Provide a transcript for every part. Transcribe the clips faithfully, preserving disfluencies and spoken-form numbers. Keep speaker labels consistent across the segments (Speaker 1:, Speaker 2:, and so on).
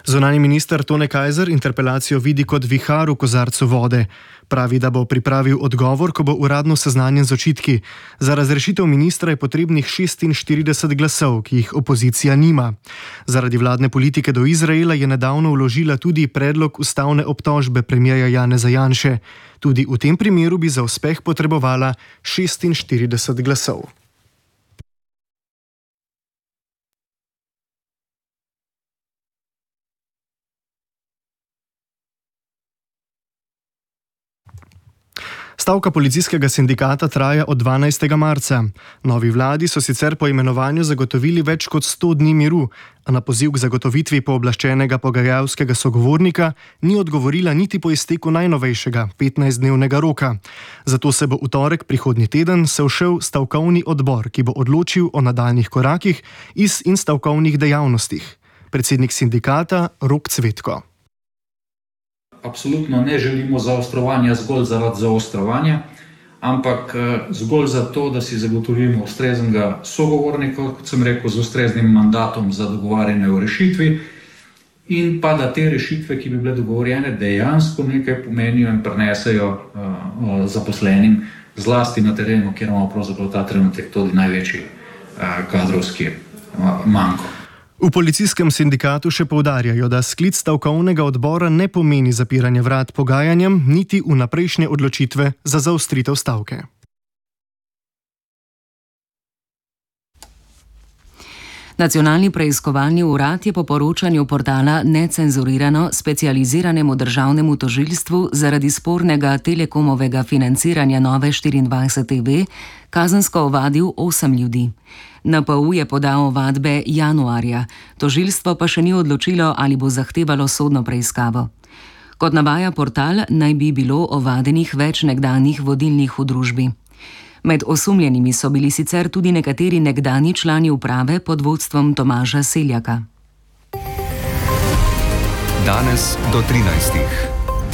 Speaker 1: Zunanji minister Tone Kajzer interpelacijo vidi kot vihar v kozarcu vode. Pravi, da bo pripravil odgovor, ko bo uradno seznanjen z očitki. Za razrešitev ministra je potrebnih šestinštirideset glasov, ki jih opozicija nima. Zaradi vladne politike do Izraela je nedavno vložila tudi predlog ustavne obtožbe premierja Janeza Janše. Tudi v tem primeru bi za uspeh potrebovala šestinštirideset glasov. Stavka policijskega sindikata traja od dvanajstega marca. Novi vladi so sicer po imenovanju zagotovili več kot sto dni miru, a na poziv k zagotovitvi pooblaščenega pogajalskega sogovornika ni odgovorila niti po izteku najnovejšega petnajstdnevnega roka. Zato se bo v torek prihodnji teden sešel stavkovni odbor, ki bo odločil o nadaljnjih korakih iz in stavkovnih dejavnostih. Predsednik sindikata Rok Cvetko.
Speaker 2: Absolutno ne želimo zaostrovanja zgolj zaradi zaostrovanja, ampak zgolj zato, da si zagotovimo ustreznega sogovornika, kot sem rekel, z ustreznim mandatom za dogovarjanje o rešitvi in pa da te rešitve, ki bi bile dogovorjene, dejansko nekaj pomenijo in prinesejo uh, zaposlenim, zlasti na terenu, kjer imamo pravzaprav ta trenutek tudi največji uh, kadrovski uh, manko.
Speaker 1: V policijskem sindikatu še poudarjajo, da sklic stavkovnega odbora ne pomeni zapiranje vrat pogajanjem, niti vnaprejšnje odločitve za zaostritev stavke.
Speaker 3: Nacionalni preiskovalni urad je po poročanju portala Necenzurirano specializiranemu državnemu tožilstvu zaradi spornega telekomovega financiranja Nove štiriindvajset T V kazensko ovadil osem ljudi. N P U je podal ovadbe januarja, tožilstvo pa še ni odločilo, ali bo zahtevalo sodno preiskavo. Kot navaja portal, naj bi bilo ovadenih več nekdanjih vodilnih v družbi. Med osumljenimi so bili sicer tudi nekateri nekdanji člani uprave pod vodstvom Tomaža Seljaka.
Speaker 4: Danes do trinajstih.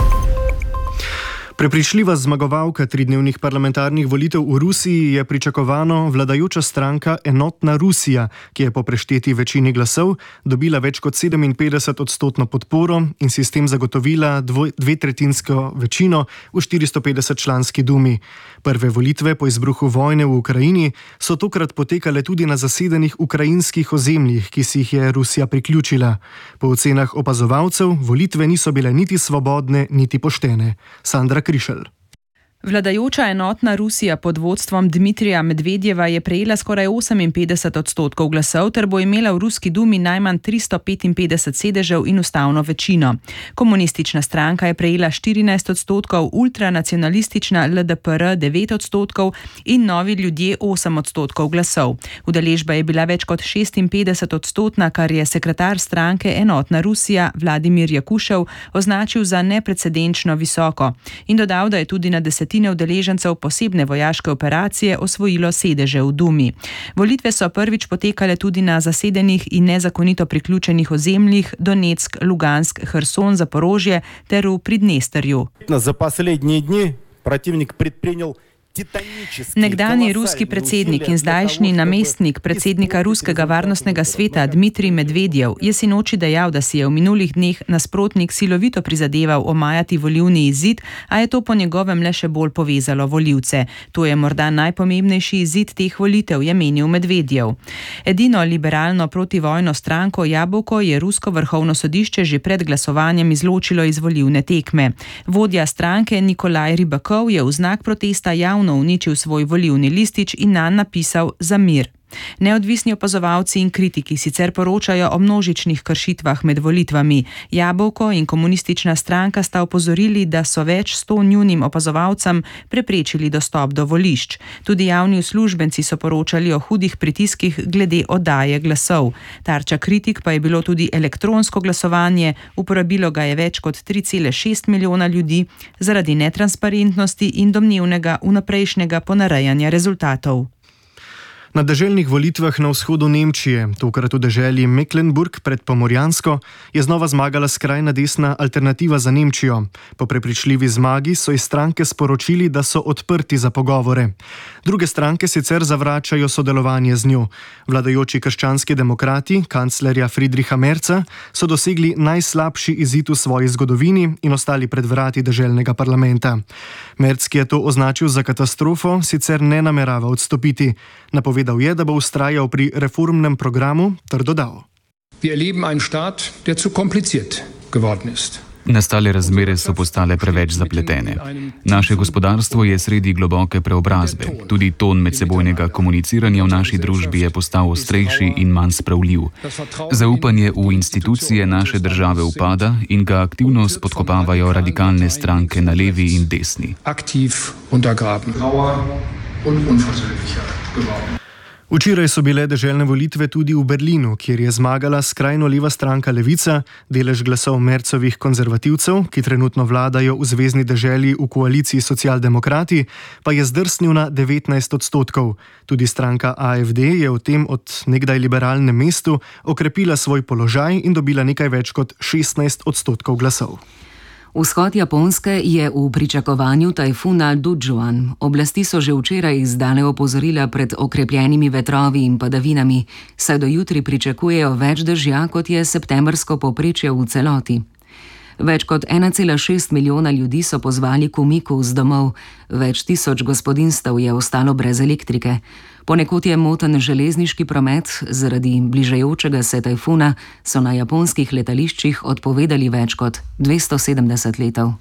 Speaker 1: Prepričljiva zmagovalka tridnevnih parlamentarnih volitev v Rusiji je pričakovano vladajoča stranka Enotna Rusija, ki je po prešteti večini glasov dobila več kot sedeminpetdeset odstotno podporo in si s tem zagotovila dvetretjinsko večino v štiristo petdeset članski dumi. Prve volitve po izbruhu vojne v Ukrajini so tokrat potekale tudi na zasedenih ukrajinskih ozemljih, ki si jih je Rusija priključila. Po ocenah opazovalcev volitve niso bile niti svobodne, niti poštene. Sandra Krišelj.
Speaker 5: Vladajoča Enotna Rusija pod vodstvom Dmitrija Medvedjeva je prejela skoraj oseminpetdeset odstotkov glasov ter bo imela v Ruski dumi najmanj tristo petinpetdeset sedežev in ustavno večino. Komunistična stranka je prejela štirinajst odstotkov, ultranacionalistična L D P R devet odstotkov in Novi ljudje osem odstotkov glasov. Udeležba je bila več kot šestinpetdeset odstotna, kar je sekretar stranke Enotna Rusija Vladimir Jakušev označil za neprecedenčno visoko in dodal, da je tudi na desetine udeležencev posebne vojaške operacije osvojilo sedeže v Dumi. Volitve so prvič potekale tudi na zasedenih in nezakonito priključenih ozemljih Donetsk, Lugansk, Herson, Zaporožje ter v Pridnesterju.
Speaker 6: Za последние дни противник предпринял
Speaker 5: Nekdanji ruski predsednik in zdajšnji namestnik predsednika Ruskega varnostnega sveta Dmitrij Medvedjev je sinoči dejal, da si je v minulih dneh nasprotnik silovito prizadeval omajati volilni izid, a je to po njegovem le še bolj povezalo volivce. To je morda najpomembnejši izid teh volitev, je menil Medvedjev. Edino liberalno protivojno stranko Jabolko je rusko vrhovno sodišče že pred glasovanjem izločilo iz volilne tekme. Vodja stranke Nikolaj Rybakov je v znak protesta javno uničil svoj volilni listič in nanj napisal za mir. Neodvisni opazovalci in kritiki sicer poročajo o množičnih kršitvah med volitvami. Jabolko in komunistična stranka sta opozorili, da so več sto njunim opazovalcem preprečili dostop do volišč. Tudi javni uslužbenci so poročali o hudih pritiskih glede oddaje glasov. Tarča kritik pa je bilo tudi elektronsko glasovanje, uporabilo ga je več kot tri cele šest milijona ljudi zaradi netransparentnosti in domnevnega vnaprejšnjega ponarejanja rezultatov.
Speaker 1: Na deželnih volitvah na vzhodu Nemčije, tokrat v deželi Mecklenburg pred Pomorjansko, je znova zmagala skrajna desna Alternativa za Nemčijo. Po prepričljivi zmagi so iz stranke sporočili, da so odprti za pogovore. Druge stranke sicer zavračajo sodelovanje z njo. Vladajoči krščanski demokrati, kanclerja Friedricha Merza, so dosegli najslabši izid v svoji zgodovini in ostali pred vrati deželnega parlamenta. Merz, ki je to označil za katastrofo, sicer ne namerava odstopiti. Napovedal je, da bo vztrajal pri reformnem programu, ter dodal:
Speaker 7: Wir erleben einen Staat, der zu kompliziert geworden ist.
Speaker 8: Nastale razmere so postale preveč zapletene. Naše gospodarstvo je sredi globoke preobrazbe. Tudi ton medsebojnega komuniciranja v naši družbi je postal ostrejši in manj spravljiv. Zaupanje v institucije naše države upada in ga aktivno spodkopavajo radikalne stranke na levi in desni.
Speaker 7: Aktiv untergraben.
Speaker 1: Včeraj so bile deželne volitve tudi v Berlinu, kjer je zmagala skrajno leva stranka Levica, delež glasov Merzovih konzervativcev, ki trenutno vladajo v zvezni deželi v koaliciji Socialdemokrati, pa je zdrsnil na devetnajst odstotkov. Tudi stranka A F D je v tem od nekdaj liberalnem mestu okrepila svoj položaj in dobila nekaj več kot šestnajst odstotkov glasov.
Speaker 3: Vzhod Japonske je v pričakovanju tajfuna Dujuan. Oblasti so že včeraj izdale opozorila pred okrepljenimi vetrovi in padavinami, saj do jutri pričakujejo več dežja, kot je septembrsko povprečje v celoti. Več kot ena cela šest milijona ljudi so pozvali k umiku z domov, več tisoč gospodinjstev je ostalo brez elektrike. Ponekod je moten železniški promet, zaradi bližajočega se tajfuna so na japonskih letališčih odpovedali več kot dvesto sedemdeset letov.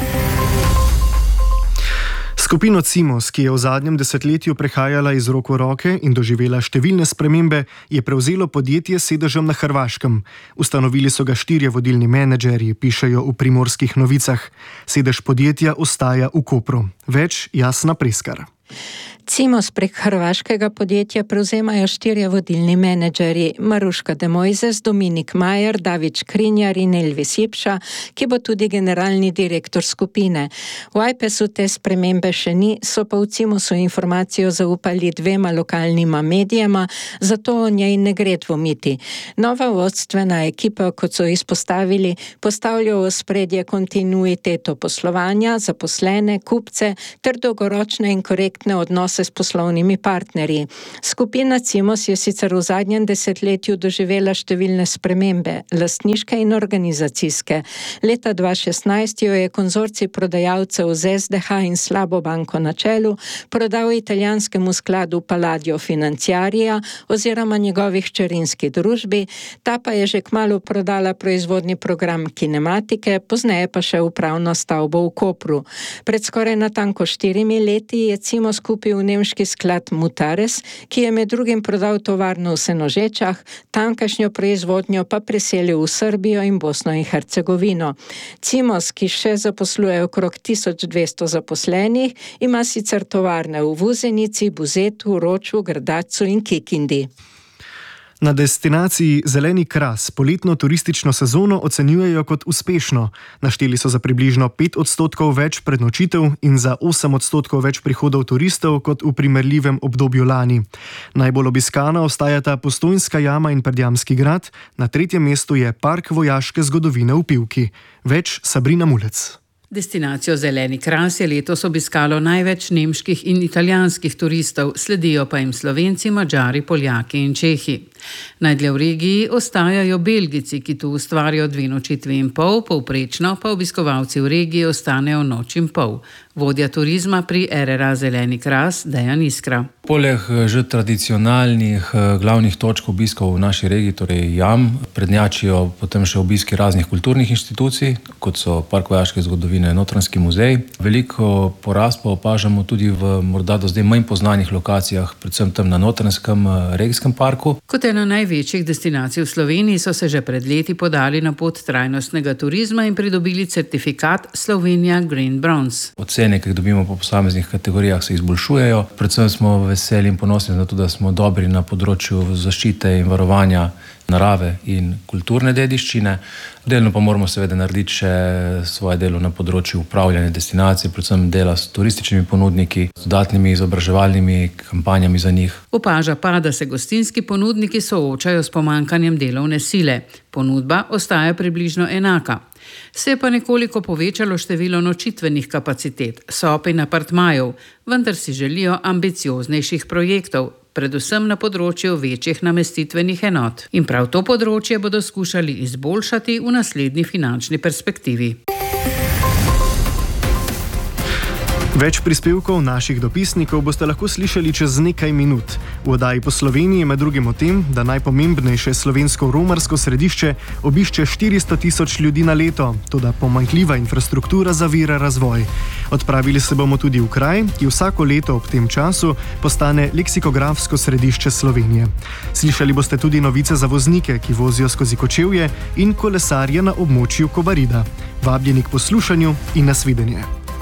Speaker 1: Skupino Cimos, ki je v zadnjem desetletju prehajala iz rok v roke in doživela številne spremembe, je prevzelo podjetje s sedežem na Hrvaškem. Ustanovili so ga štirje vodilni menedžerji, pišejo v Primorskih novicah. Sedež podjetja ostaja v Kopru. Več Jasna Preskar.
Speaker 9: Cimos prek hrvaškega podjetja prevzemajo štirje vodilni menedžerji: Maruška de Mojzes, Dominik Majer, David Škrinjar in Elvis Ipša, ki bo tudi generalni direktor skupine. V Ajpesu te spremembe še ni, so pa v Cimosu informacijo zaupali dvema lokalnima medijama, zato o njej ne gre dvomiti. Nova vodstvena ekipa, kot so izpostavili, postavlja v ospredje kontinuiteto poslovanja, zaposlene, kupce ter dolgoročne in korektne odnose s poslovnimi partnerji. Skupina Cimos je sicer v zadnjem desetletju doživela številne spremembe, lastniške in organizacijske. Leta dva tisoč šestnajst jo je konzorcij prodajalcev z S D H in Slabo banko na čelu prodal italijanskemu skladu Palladio Financiaria oziroma njegovi hčerinski družbi, ta pa je že kmalu prodala proizvodni program Kinematike, pozneje pa še upravno stavbo v Kopru. Pred skoraj natanko štirimi leti je Cimos kupil nemški sklad Mutares, ki je med drugim prodal tovarno v Senožečah, tamkajšnjo proizvodnjo pa preselil v Srbijo in Bosno in Hercegovino. Cimos, ki še zaposluje okrog tisoč dvesto zaposlenih, ima sicer tovarne v Vuzenici, Buzetu, Roču, Grdacu in Kikindi.
Speaker 1: Na destinaciji Zeleni Kras poletno turistično sezono ocenjujejo kot uspešno. Našteli so za približno pet odstotkov več prednočitev in za osem odstotkov več prihodov turistov kot v primerljivem obdobju lani. Najbolj obiskana ostajata Postojnska jama in Predjamski grad, na tretjem mestu je Park vojaške zgodovine v Pivki. Več Sabrina Mulec.
Speaker 10: Destinacijo Zeleni Kras je letos obiskalo največ nemških in italijanskih turistov, sledijo pa jim Slovenci, Madžari, Poljaki in Čehi. Najdlje v regiji ostajajo Belgijci, ki tu ustvarijo dve nočitvi in pol, povprečno pa obiskovalci v regiji ostanejo noč in pol. Vodja turizma pri R R A Zeleni Kras, Dejan Iskra.
Speaker 11: Poleg že tradicionalnih glavnih točk obiskov v naši regiji, torej jam, prednjačijo potem še obiski raznih kulturnih inštitucij, kot so Park vojaške zgodovine, Notranjski muzej. Veliko porast pa opažamo tudi v morda do zdaj manj poznanih lokacijah, predvsem tam na Notranjskem regijskem parku.
Speaker 10: Kot ena največjih destinacij v Sloveniji so se že pred leti podali na pot trajnostnega turizma in pridobili certifikat Slovenija Green Bronze.
Speaker 11: Ocene, ki jih dobimo po posameznih kategorijah, se izboljšujejo. Predvsem smo veseli in ponosni na to, da smo dobri na področju zaščite in varovanja narave in kulturne dediščine. Delno pa moramo seveda narediti še svoje delo na področju upravljanja destinacij, predvsem dela s turističnimi ponudniki, z dodatnimi izobraževalnimi kampanjami za njih.
Speaker 10: Opaža pa, da se gostinski ponudniki soočajo s pomanjkanjem delovne sile. Ponudba ostaja približno enaka. Se je pa nekoliko povečalo število nočitvenih kapacitet, sob in apartmajev, vendar si želijo ambicioznejših projektov, predvsem na področju večjih namestitvenih enot. In prav to področje bodo skušali izboljšati v naslednji finančni perspektivi.
Speaker 1: Več prispevkov naših dopisnikov boste lahko slišali čez nekaj minut. V oddaji Po Sloveniji med drugim o tem, da najpomembnejše slovensko romarsko središče obišče štiristo tisoč ljudi na leto, toda pomanjkljiva infrastruktura zavira razvoj. Odpravili se bomo tudi v kraj, ki vsako leto ob tem času postane leksikografsko središče Slovenije. Slišali boste tudi novice za voznike, ki vozijo skozi Kočevje, in kolesarje na območju Kobarida. Vabljeni k poslušanju in nasvidenje.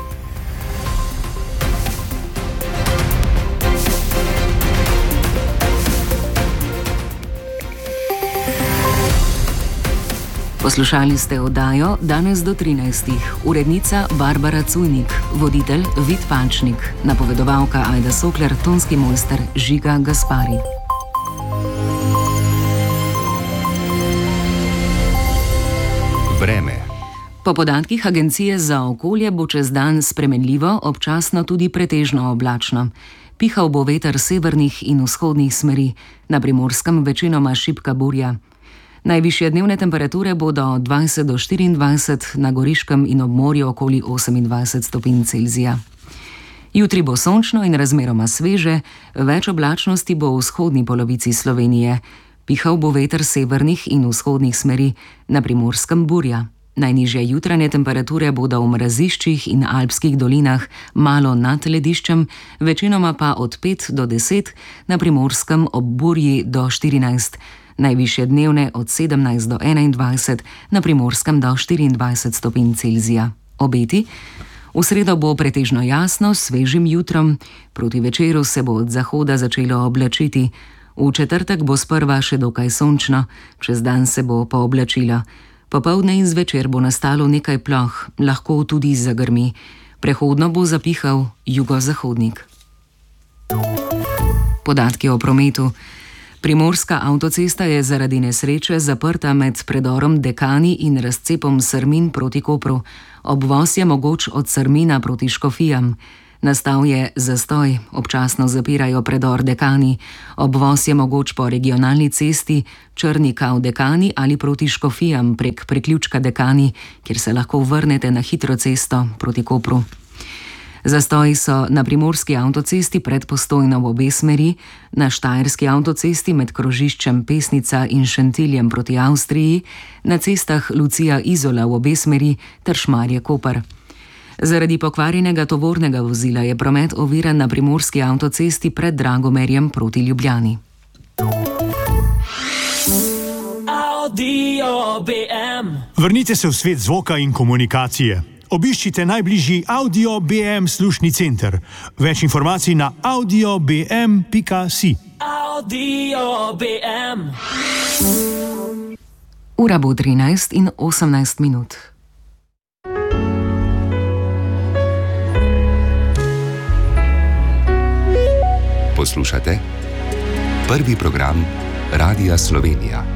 Speaker 3: Poslušali ste oddajo Danes do trinajstih. Urednica Barbara Cujnik, voditelj Vid Pančnik, napovedovalka Ajda Sokler, tonski mojster Žiga Gaspari.
Speaker 4: Vreme.
Speaker 3: Po podatkih Agencije za okolje bo čez dan spremenljivo, občasno tudi pretežno oblačno. Pihal bo veter severnih in vzhodnih smeri, na Primorskem večinoma šibka burja. Najvišje dnevne temperature bodo od dvajset do štiriindvajset, na Goriškem in ob morju okoli osemindvajset stopinj Celzija. Jutri bo sončno in razmeroma sveže, več oblačnosti bo v vzhodni polovici Slovenije. Pihal bo veter severnih in vzhodnih smeri, na Primorskem burja. Najnižje jutranje temperature bodo v mraziščih in alpskih dolinah malo nad lediščem, večinoma pa od pet do deset, na Primorskem ob burji do štirinajst. Najvišje dnevne od sedemnajst do enaindvajset, na Primorskem do štiriindvajset stopinj Celzija. Obeti? V sredo bo pretežno jasno, s svežim jutrom, proti večeru se bo od zahoda začelo oblačiti. V četrtek bo sprva še dokaj sončno, čez dan se bo pooblačilo. Popoldne in zvečer bo nastalo nekaj ploh, lahko tudi zagrmi. Prehodno bo zapihal jugozahodnik. Podatki o prometu. Primorska avtocesta je zaradi nesreče zaprta med predorom Dekani in razcepom Srmin proti Kopru. Obvoz je mogoč od Srmina proti Škofijam. Nastal je zastoj, občasno zapirajo predor Dekani. Obvoz je mogoč po regionalni cesti Črnika v Dekani ali proti Škofijam prek priključka Dekani, kjer se lahko vrnete na hitro cesto proti Kopru. Zastoji so na Primorski avtocesti pred Postojno v obe smeri, na Štajerski avtocesti med krožiščem Pesnica in Šentiljem proti Avstriji, na cestah Lucija-Izola v obe smeri ter Šmarje-Koper. Zaradi pokvarjenega tovornega vozila je promet oviran na Primorski avtocesti pred Dragomerjem proti Ljubljani.
Speaker 12: Vrnite se v svet zvoka in komunikacije. Obiščite najbližji Audio B M slušni center. Več informacij na audio b m pika si. Audio B M.
Speaker 3: Ura bo trinajst in osemnajst minut.
Speaker 4: Poslušate prvi program Radia Slovenija.